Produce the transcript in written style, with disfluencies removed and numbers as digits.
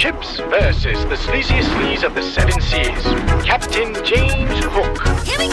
Chips versus the sleaziest sleaze of the seven seas, Captain James Hook. Here we go!